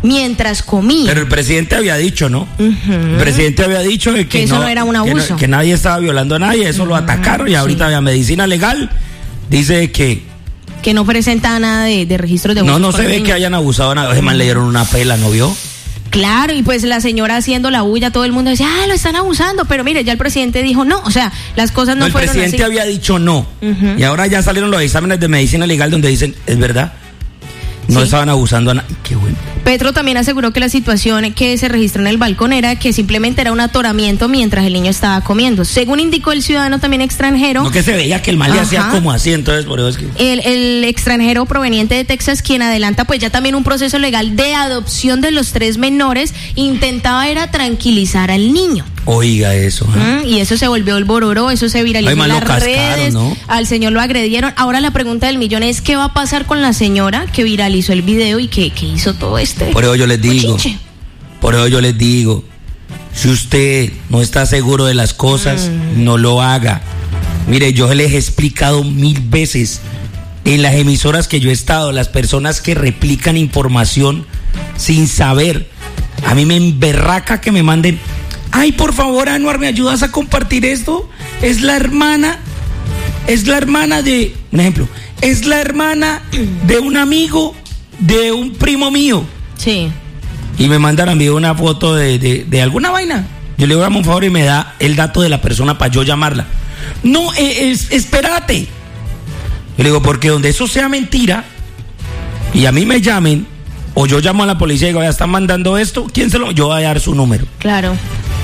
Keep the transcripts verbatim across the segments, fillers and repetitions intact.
mientras comía. Pero el presidente había dicho, ¿no? Uh-huh. El presidente había dicho que, que eso no, no era un abuso. Que, no, que nadie estaba violando a nadie, eso uh-huh. lo atacaron y ahorita sí. La medicina legal dice que... Que no presenta nada de, de registros de abuso. No, no se ve niños. Que hayan abusado a nadie. Uh-huh. Le dieron una pela, ¿no vio? Claro, y pues la señora haciendo la bulla, todo el mundo decía, ah, lo están abusando, pero mire, ya el presidente dijo no, o sea, las cosas no, no el fueron así. El presidente había dicho no, uh-huh. Y ahora ya salieron los exámenes de medicina legal donde dicen, es verdad, no sí. Estaban abusando a nadie. Qué bueno. Petro también aseguró que la situación que se registró en el balcón era que simplemente era un atoramiento mientras el niño estaba comiendo. Según indicó el ciudadano también extranjero. No, que se veía que el mal le hacía como así, entonces por eso es que... El, el extranjero proveniente de Texas, quien adelanta pues ya también un proceso legal de adopción de los tres menores, intentaba era tranquilizar al niño. Oiga eso. ¿eh? Mm, y eso se volvió el bororo, eso se viralizó en las cascaron, redes, ¿no? Al señor lo agredieron. Ahora la pregunta del millón es, ¿qué va a pasar con la señora que viralizó el video y que, que hizo todo este? Por eso yo les digo, Cochinche. por eso yo les digo, si usted no está seguro de las cosas, mm. no lo haga. Mire, yo les he explicado mil veces en las emisoras que yo he estado, las personas que replican información sin saber, a mí me emberraca que me manden, ay, por favor, Anuar, ¿me ayudas a compartir esto? Es la hermana, es la hermana de, un ejemplo, es la hermana de un amigo de un primo mío. Sí. Y me mandan a mí una foto de, de, de alguna vaina. Yo le voy a dar un favor y me da el dato de la persona para yo llamarla. No, eh, es, espérate. Yo le digo, porque donde eso sea mentira y a mí me llamen, o yo llamo a la policía y digo, ya están mandando esto, ¿quién se lo? Yo voy a dar su número. Claro.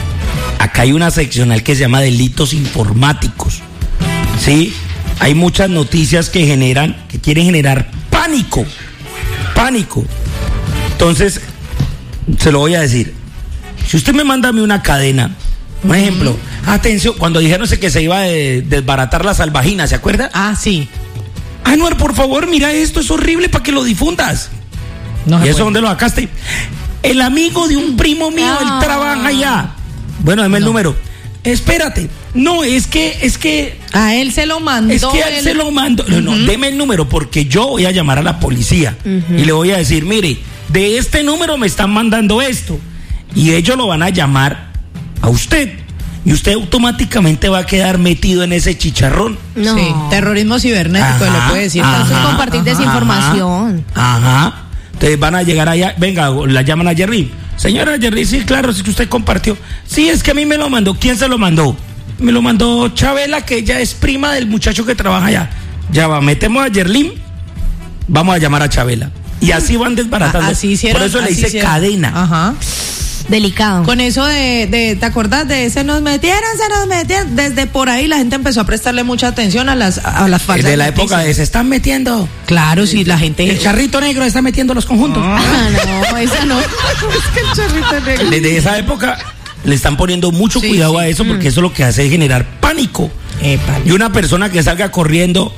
Acá hay una seccional que se llama delitos informáticos. ¿Sí? Hay muchas noticias que generan, que quieren generar pánico. Pánico. Entonces, se lo voy a decir. Si usted me manda a mí una cadena, un uh-huh. ejemplo, atención, cuando dijeron que se iba a de, desbaratar la salvajina, ¿se acuerda? Ah, sí. Anuar, por favor, mira esto, es horrible, para que lo difundas. No ¿Y eso dónde lo sacaste? El amigo de un primo mío, ah. él trabaja allá. Bueno, dame no. el número. Espérate. No, es que, es que... A él se lo mandó. Es que a él el... se lo mandó. No, no, uh-huh. deme el número porque yo voy a llamar a la policía uh-huh. y le voy a decir, mire, de este número me están mandando esto. Y ellos lo van a llamar a usted. Y usted automáticamente va a quedar metido en ese chicharrón. No. Sí, terrorismo cibernético, ajá, lo puede decir. Ajá, entonces compartir ajá, desinformación. Ajá, ajá. Entonces van a llegar allá, venga, la llaman a Jerry. Señora Jerry, sí, claro, si usted compartió. Sí, es que a mí me lo mandó. ¿Quién se lo mandó? Me lo mandó Chabela, que ella es prima del muchacho que trabaja allá. Ya va, metemos a Yerlín, vamos a llamar a Chabela. Y así van desbaratando. Así hicieron, por eso le dice hicieron. cadena. Ajá. Delicado. Con eso de, de, ¿te acordás de se nos metieron, se nos metieron? Desde por ahí la gente empezó a prestarle mucha atención a las, a las falsas Desde la noticias. época de se están metiendo. Claro, sí, la gente. El charrito negro está metiendo los conjuntos. Ah, no, esa no. Es que el charrito negro. Desde esa época le están poniendo mucho sí, cuidado sí. a eso porque mm. eso lo que hace es generar pánico. Eh, y una persona que salga corriendo,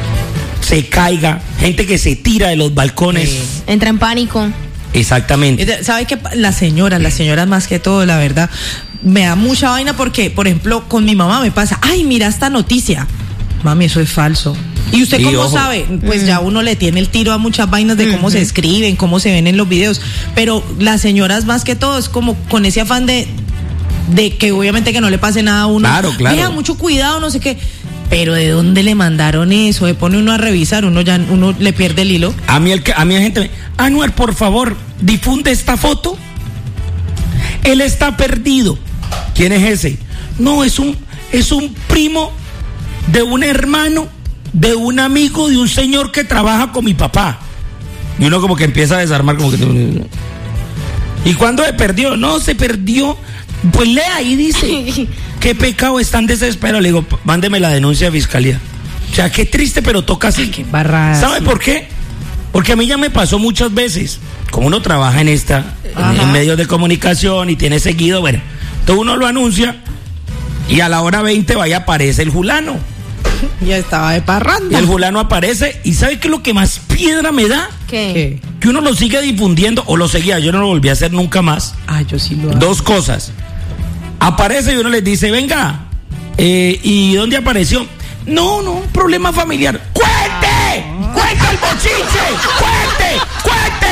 se caiga, gente que se tira de los balcones. Sí. Entra en pánico. Exactamente. ¿Sabe qué? Las señoras, las señoras más que todo, la verdad, me da mucha vaina porque, por ejemplo, con mi mamá me pasa, ay, mira esta noticia. Mami, eso es falso. ¿Y usted cómo ojo. sabe? Pues mm. ya uno le tiene el tiro a muchas vainas de cómo mm-hmm. se escriben, cómo se ven en los videos. Pero las señoras más que todo es como con ese afán de, de que obviamente que no le pase nada a uno. Claro, claro. Deja mucho cuidado, no sé qué. Pero ¿de dónde le mandaron eso? Se pone uno a revisar, uno ya uno le pierde el hilo. A mí, el, a mí la gente me... Anuar, por favor, difunde esta foto. Él está perdido. ¿Quién es ese? No, es un, es un primo de un hermano, de un amigo, de un señor que trabaja con mi papá. Y uno como que empieza a desarmar como que... ¿Y cuándo se perdió? No, se perdió... Pues lea ahí, dice, qué pecado, están desesperados. Le digo, mándeme la denuncia de fiscalía. O sea, qué triste, pero toca así. Qué barrada. ¿Sabe por qué? Porque a mí ya me pasó muchas veces. Como uno trabaja en esta, en, en medios de comunicación y tiene seguido, bueno, todo uno lo anuncia y a la hora veinte vaya aparece el fulano. Ya estaba de parranda. Y el fulano aparece y ¿sabe qué es lo que más piedra me da? ¿Qué? Que uno lo sigue difundiendo o lo seguía. Yo no lo volví a hacer nunca más. Ah, yo sí lo hago. Dos cosas. Aparece y uno les dice, venga, eh, ¿y dónde apareció? No, no, un problema familiar. ¡Cuente! ¡Cuente el bochinche! ¡Cuente! ¡Cuente!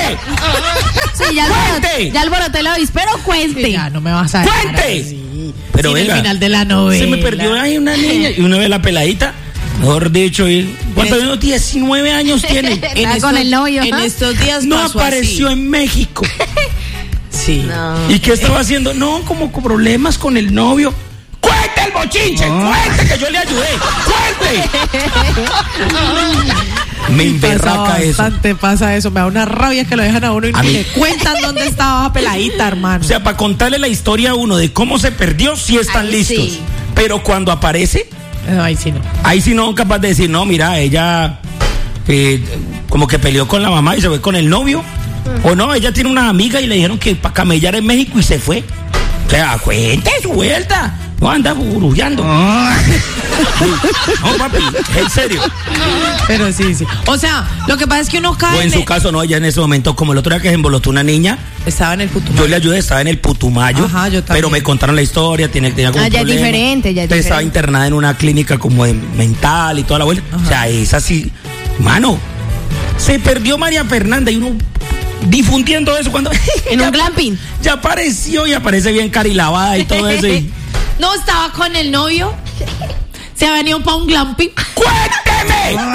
¡Cuente! Sí, ya, ¡cuente! Ya alboroté el avispero, cuente. Sí, ya, no me vas a dejar. ¡Cuente! Sí. Pero sí, venga, el final de la novela. Se me perdió ahí una niña y uno ve la peladita. Mejor dicho, ¿cuántos años? diecinueve años tiene. En estos, con el novio. En ¿ah? estos días no apareció así. En México. Sí. No. ¿Y qué estaba haciendo? No, como con problemas con el novio. ¡Cuente el bochinche! Oh. ¡Cuente que yo le ayudé! ¡Cuente! Me emberraca eso. Bastante pasa eso. Me da una rabia que lo dejan a uno y no le cuentan dónde estaba la peladita, hermano. O sea, para contarle la historia a uno de cómo se perdió, sí están Ay, listos. Sí. Pero cuando aparece, no, ahí sí no. Ahí sí no capaz de decir, no, mira, ella eh, como que peleó con la mamá y se fue con el novio. Uh-huh. O no, ella tiene una amiga y le dijeron que para camellar en México y se fue. O sea, cuente su vuelta. No anda burujeando. Oh. No, papi, en serio. Pero sí, sí. O sea, lo que pasa es que uno cae. O en, en su el... caso, no, ella en ese momento, como el otro día que se embolotó una niña. Estaba en el Putumayo. Yo le ayudé, estaba en el Putumayo. Ajá, yo también. Pero me contaron la historia, tenía, tenía como ah, un ya problema. es diferente, ya es Entonces, diferente. estaba internada en una clínica como de mental y toda la vuelta. Ajá. O sea, es así. Mano, se perdió María Fernanda y uno difundiendo eso cuando. En un glamping. Ya apareció y aparece bien carilavada y todo eso. Y... No estaba con el novio. Se ha venido para un glamping. ¡Cuénteme!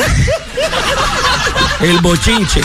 El bochinche.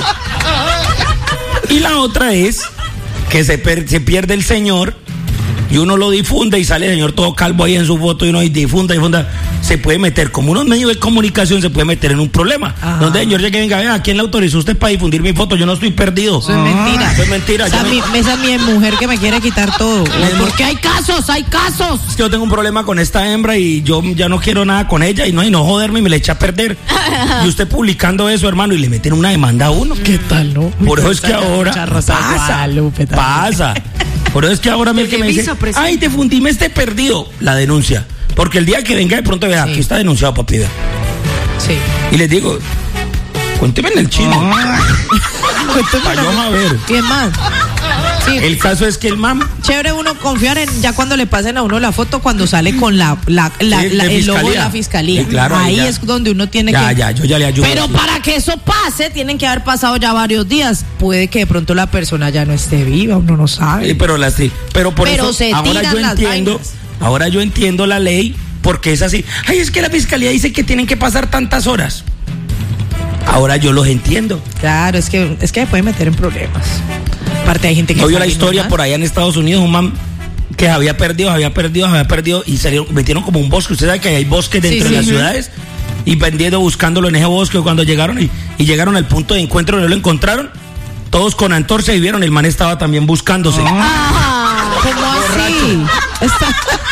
Y la otra es que se, per- se pierde el señor y uno lo difunde y sale el señor todo calvo ahí en su foto y uno difunda, difunda. Se puede meter, como unos medios de comunicación, se puede meter en un problema. Ajá. Donde el señor llegue y venga, vea, ¿a quién le autorizó usted para difundir mi foto? Yo no estoy perdido. Eso es mentira. Eso es mentira. Esa, me... mi, esa es mi mujer que me quiere quitar todo. Porque hay casos, hay casos. Es que yo tengo un problema con esta hembra y yo ya no quiero nada con ella y no, y no joderme y me la echa a perder. Y usted publicando eso, hermano, y le meten una demanda a uno. ¿Qué tal, no? Por eso es que ahora pasa, pasa. Por eso es que ahora me, que me dice, ay, te fundíme este perdido, la denuncia. Porque el día que venga de pronto vea, sí. Aquí está denunciado, papi. Vea. Sí. Y les digo, cuénteme en el chino. Oh. Cuénteme a ver. ¿Quién más? Sí. El caso es que el mam. Chévere uno confiar en ya cuando le pasen a uno la foto, cuando sale con la, la, la, sí, la el logo de la fiscalía. fiscalía. Sí, claro, ahí ya. Es donde uno tiene ya, que. Ya, yo ya le ayudo. Pero sí. Para que eso pase, tienen que haber pasado ya varios días. Puede que de pronto la persona ya no esté viva, uno no sabe. Sí, pero la sí. Pero por pero eso se ahora yo entiendo. Vainas. Ahora yo entiendo la ley. Porque es así. Ay, es que la fiscalía dice que tienen que pasar tantas horas. Ahora yo los entiendo. Claro, es que es que me puede meter en problemas. Aparte hay gente que... ¿No vio la historia por allá en Estados Unidos? Un man que había perdido, había perdido, había perdido y salieron, metieron como un bosque. Usted sabe que hay bosques dentro sí, sí, de las sí. ciudades. Y vendiendo, buscándolo en ese bosque. Cuando llegaron y, y llegaron al punto de encuentro, no lo encontraron. Todos con antorcha y vieron, el man estaba también buscándose. Ah, ¿cómo así? Está...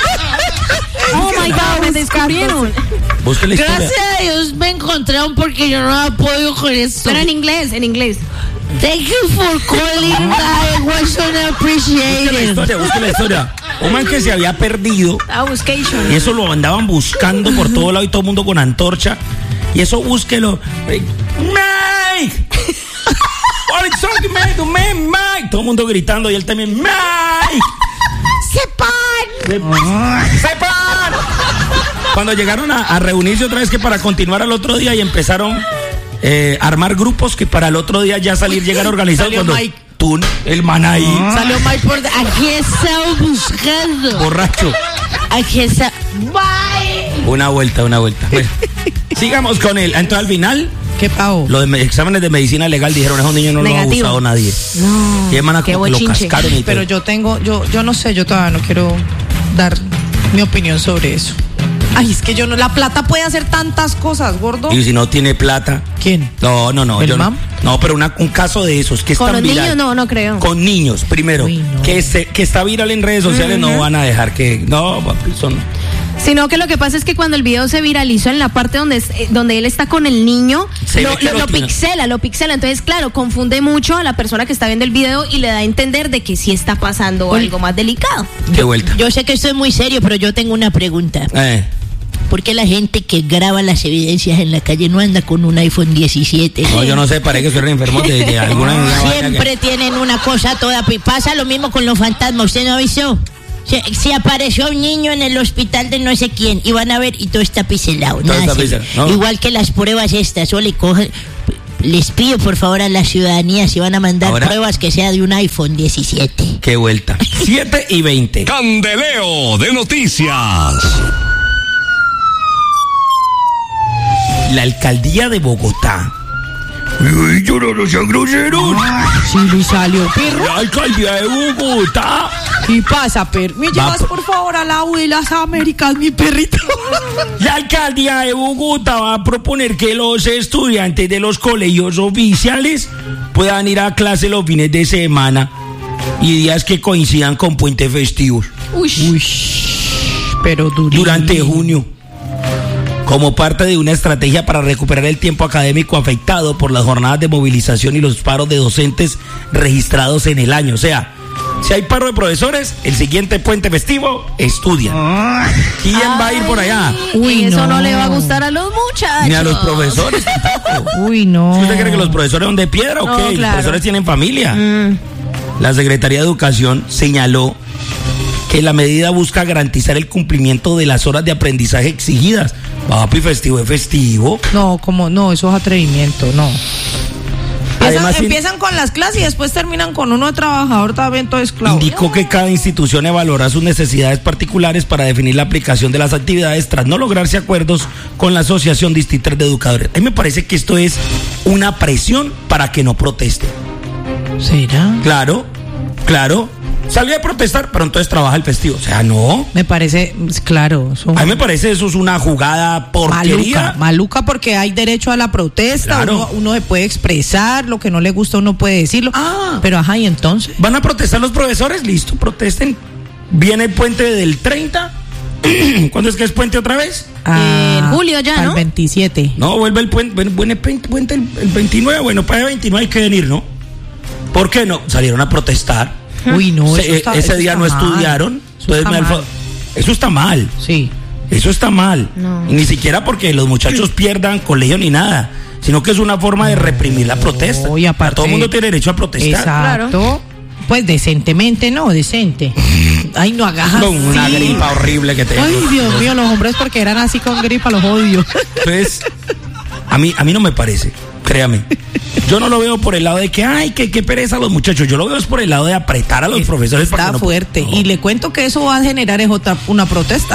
Oh my God, me descubrieron. Gracias a Dios me encontraron porque yo no había podido con esto. Pero en inglés, en inglés. Thank you for calling. I was unappreciated. Busque la historia, busque la historia. Un man que se había perdido. Y eso lo andaban buscando por todo lado y todo el mundo con antorcha. Y eso búsquelo. Mike. Mike. Todo el mundo gritando y él también. Mike. ¡Sepan! ¡Sepan! Cuando llegaron a, a reunirse otra vez que para continuar al otro día y empezaron eh, a armar grupos que para el otro día ya salir, llegar organizados. Cuando Mike. Tú, el man ahí. Ah. Salió Mike por... Aquí estaba buscando. Borracho. Aquí está... Bye. Una vuelta, una vuelta. Bueno, sigamos con él. Entonces al final... ¿Qué pago? Los de exámenes de medicina legal dijeron, esos niños no Negativo. Lo ha abusado nadie. No. Y hermana, como que lo cascaron y Pero todo. yo tengo, yo, yo no sé, yo todavía no quiero dar mi opinión sobre eso. Ay, es que yo no, la plata puede hacer tantas cosas, gordo. Y si no tiene plata. ¿Quién? No, no, no. ¿El yo mam? No, no, pero una, un caso de esos que con están los viral. niños no, no creo. Con niños, primero. Uy, no. que, se, que está viral en redes sociales, uh-huh. No van a dejar que. No, papi, son. Sino que lo que pasa es que cuando el video se viralizó en la parte donde, donde él está con el niño, se lo, lo, lo pixela, lo pixela. Entonces, claro, confunde mucho a la persona que está viendo el video y le da a entender de que sí está pasando Uy. algo más delicado. Qué vuelta. Yo sé que esto es muy serio, pero yo tengo una pregunta. Eh. ¿Por qué la gente que graba las evidencias en la calle no anda con un iPhone diecisiete? No, yo no sé, parece que soy enfermo de, de alguna... Siempre que... tienen una cosa toda... Pasa lo mismo con los fantasmas, ¿usted no avisó? Se, se apareció un niño en el hospital de no sé quién y van a ver y todo está piselado. Todo nada está piselado, ¿no? Igual que las pruebas estas, o le cogen... Les pido por favor a la ciudadanía, si van a mandar ¿Ahora? pruebas, que sea de un iPhone diecisiete. Qué vuelta. siete y veinte. Candeleo de noticias. La alcaldía de Bogotá. Ay, yo no, no sean groseros. Sí, le salió, perro. La alcaldía de Bogotá. ¿Qué pasa, perro? ¿Me llevas, por favor, a la U de las Américas, mi perrito? La alcaldía de Bogotá va a proponer que los estudiantes de los colegios oficiales puedan ir a clase los fines de semana y días que coincidan con puentes festivos. Uy. Uy, pero durísimo. Durante junio, como parte de una estrategia para recuperar el tiempo académico afectado por las jornadas de movilización y los paros de docentes registrados en el año. O sea, si hay paro de profesores, el siguiente puente festivo, estudian. ¿Quién va a ir por allá? Uy, eso no. no le va a gustar a los muchachos. Ni a los profesores tampoco. Uy, no. ¿Usted cree que los profesores son de piedra o No, qué? Los claro. profesores tienen familia. Mm. La Secretaría de Educación señaló que la medida busca garantizar el cumplimiento de las horas de aprendizaje exigidas. Papi, festivo es festivo. No, como no, eso es atrevimiento, no. Empiezan, Además, empiezan con las clases y después terminan con uno de trabajador también todo esclavo. Indicó que cada institución evaluará sus necesidades particulares para definir la aplicación de las actividades tras no lograrse acuerdos con la Asociación Distrital de Educadores. A mí me parece que esto es una presión para que no protesten. ¿Será? Claro, claro. Salió a protestar, pero entonces trabaja el festivo. O sea, no. Me parece, claro. Eso... A mí me parece eso es una jugada porquería. Maluca, maluca porque hay derecho a la protesta, Claro. uno, uno se puede expresar, lo que no le gusta uno puede decirlo. Ah. Pero ajá, y entonces. ¿Van a protestar los profesores? Listo, protesten. Viene el puente del treinta. ¿Cuándo es que es puente otra vez? En julio ya, al ¿no? veintisiete. No, vuelve el puente, bueno, viene el puente el, el veintinueve. Bueno, para el veintinueve hay que venir, ¿no? ¿Por qué no? Salieron a protestar. Uy, no, Se- eso está- ese eso día está no mal. estudiaron. Eso Entonces está me alfa- mal. Eso está mal. Sí. Eso está mal. No. Ni siquiera porque los muchachos pierdan colegio ni nada, sino que es una forma de reprimir la protesta. y aparte- Todo el mundo tiene derecho a protestar. Exacto. Pues decentemente, no, decente. Ay, no hagas Con una así. gripa horrible que tengo. Ay, Dios mío, los hombres porque eran así con gripa, los odio. Entonces, a mí, a mí no me parece, créame. Yo no lo veo por el lado de que, ay, que qué pereza a los muchachos. Yo lo veo es por el lado de apretar a los profesores. para Está que no- fuerte. No. Y le cuento que eso va a generar es otra, una protesta.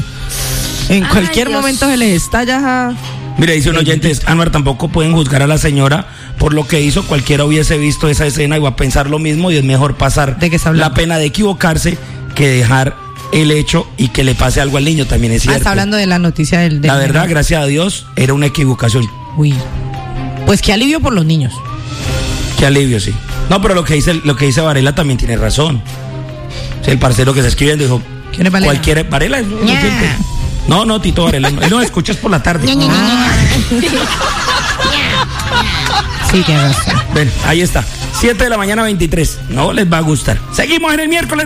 En Ay, cualquier Dios. momento se les estalla. Mire, dice un oyente, Anuar, tampoco pueden juzgar a la señora por lo que hizo. Cualquiera hubiese visto esa escena y va a pensar lo mismo y es mejor pasar ¿De qué está hablando? la pena de equivocarse que dejar el hecho y que le pase algo al niño. También es Ah, cierto. está hablando de la noticia del. del La verdad, menor. gracias a Dios, era una equivocación. Uy. Pues qué alivio por los niños. Qué alivio, sí. No, pero lo que dice, lo que dice Varela también tiene razón. O sea, el parcero que está escribiendo dijo, ¿Quién es Varela? cualquier Varela es un Ña. oyente. No, no, Tito Varela, no, él no escuchas por la tarde. Sí, tienes razón. Ven, ahí está. siete de la mañana, veintitrés. No les va a gustar. Seguimos en el miércoles.